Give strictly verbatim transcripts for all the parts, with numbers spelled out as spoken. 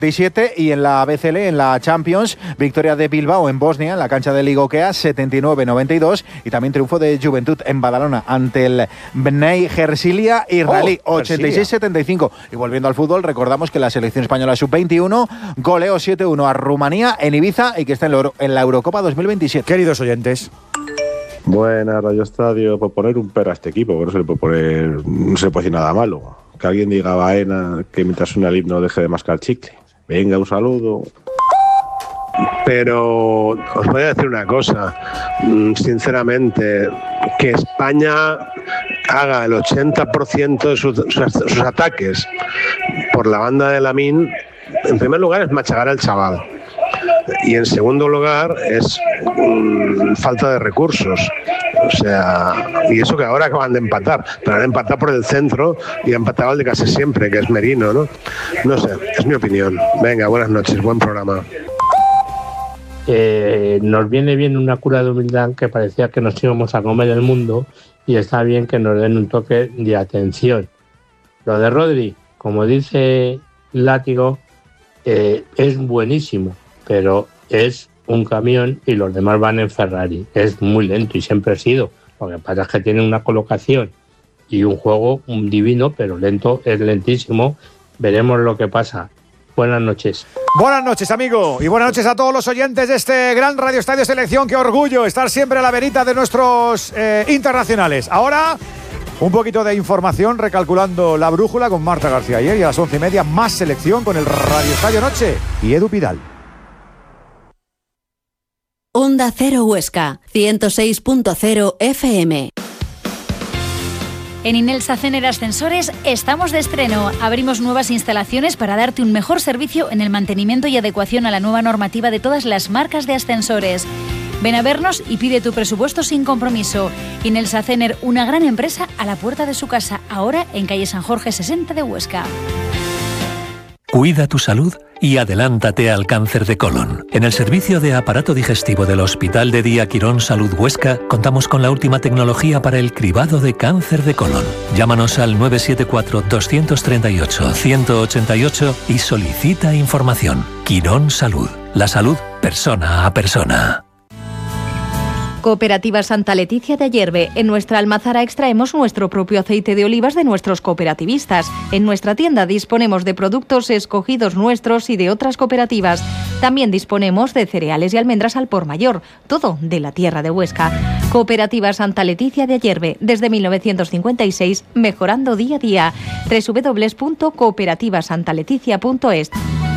veintisiete, y en la B C L, en la Champions, victoria de Bilbao en Bosnia, en la cancha del Ligokea, setenta y nueve noventa y dos, y también triunfo de Juventud en Badalona ante el Bnei Hersilia israelí, oh, ochenta y seis setenta y cinco. Y volviendo al fútbol, recordamos que la selección española sub veintiuno goleó siete uno a Rumanía en Ibiza y que está en la, Euro, en la Eurocopa dos mil veintisiete. Queridos oyentes. Buenas, Radio Estadio. Por poner un pero a este equipo, pero no se le puede poner, no se le puede decir nada malo. Que alguien diga a Baena que mientras suena el himno deje de mascar chicle. Venga, un saludo. Pero os voy a decir una cosa, sinceramente, que España haga el ochenta por ciento de sus, sus, sus ataques por la banda de Lamine, en primer lugar es machacar al chaval. Y en segundo lugar es um, falta de recursos. O sea, y eso que ahora acaban de empatar, pero han empatado por el centro y han empatado al de casi siempre, que es Merino, ¿no? No sé, es mi opinión. Venga, buenas noches, buen programa. Eh, nos viene bien una cura de humildad, que parecía que nos íbamos a comer el mundo, y está bien que nos den un toque de atención. Lo de Rodri, como dice Látigo, eh, es buenísimo, pero es un camión y los demás van en Ferrari. Es muy lento y siempre ha sido. Lo que pasa es que tiene una colocación y un juego un divino, pero lento, es lentísimo. Veremos lo que pasa. Buenas noches. Buenas noches, amigo, y buenas noches a todos los oyentes de este gran Radio Estadio Selección. Qué orgullo estar siempre a la verita de nuestros eh, internacionales. Ahora, un poquito de información recalculando la brújula con Marta García ayer, y a las once y media más selección con el Radio Estadio Noche y Edu Pidal. Onda Cero Huesca, ciento seis punto cero F M. En Inelsa Cener Ascensores estamos de estreno. Abrimos nuevas instalaciones para darte un mejor servicio en el mantenimiento y adecuación a la nueva normativa de todas las marcas de ascensores. Ven a vernos y pide tu presupuesto sin compromiso. Inelsa Cener, una gran empresa a la puerta de su casa, ahora en calle San Jorge sesenta de Huesca. Cuida tu salud y adelántate al cáncer de colon. En el servicio de aparato digestivo del Hospital de Día Quirón Salud Huesca contamos con la última tecnología para el cribado de cáncer de colon. Llámanos al nueve siete cuatro, dos tres ocho, uno ocho ocho y solicita información. Quirón Salud. La salud persona a persona. Cooperativa Santa Leticia de Ayerbe. En nuestra almazara extraemos nuestro propio aceite de olivas de nuestros cooperativistas. En nuestra tienda disponemos de productos escogidos nuestros y de otras cooperativas. También disponemos de cereales y almendras al por mayor, todo de la tierra de Huesca. Cooperativa Santa Leticia de Ayerbe, desde mil novecientos cincuenta y seis, mejorando día a día. doble u doble u doble u punto cooperativa santa leticia punto es.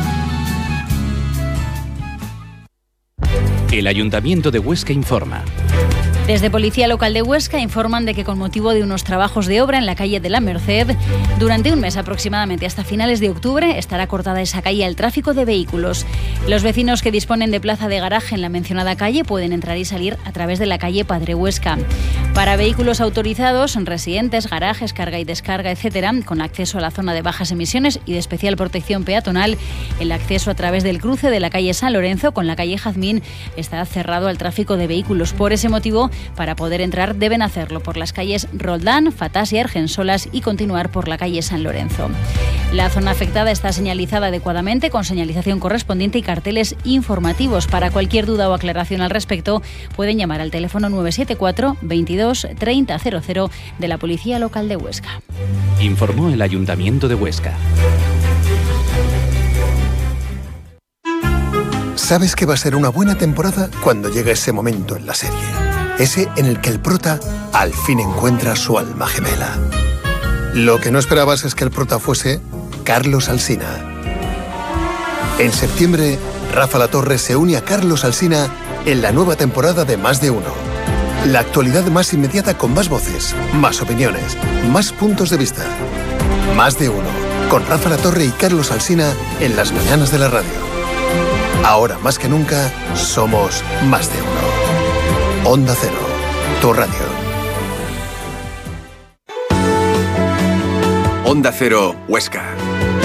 El Ayuntamiento de Huesca informa. Desde Policía Local de Huesca informan de que con motivo de unos trabajos de obra en la calle de la Merced, durante un mes aproximadamente hasta finales de octubre, estará cortada esa calle al tráfico de vehículos. Los vecinos que disponen de plaza de garaje en la mencionada calle pueden entrar y salir a través de la calle Padre Huesca. Para vehículos autorizados, residentes, garajes, carga y descarga, etcétera, con acceso a la zona de bajas emisiones y de especial protección peatonal, el acceso a través del cruce de la calle San Lorenzo con la calle Jazmín está cerrado al tráfico de vehículos. Por ese motivo, para poder entrar deben hacerlo por las calles Roldán, Fatás y Argensolas y continuar por la calle San Lorenzo. La zona afectada está señalizada adecuadamente con señalización correspondiente y carteles informativos. Para cualquier duda o aclaración al respecto pueden llamar al teléfono nueve siete cuatro, veintidós, treinta cero cero de la Policía Local de Huesca. Informó el Ayuntamiento de Huesca. Sabes que va a ser una buena temporada cuando llega ese momento en la serie. Ese en el que el prota al fin encuentra su alma gemela. Lo que no esperabas es que el prota fuese Carlos Alsina. En septiembre, Rafa Latorre se une a Carlos Alsina en la nueva temporada de Más de Uno. La actualidad más inmediata con más voces, más opiniones, más puntos de vista. Más de Uno, con Rafa Latorre y Carlos Alsina en las mañanas de la radio. Ahora más que nunca, somos Más de Uno. Onda Cero, tu radio. Onda Cero, Huesca.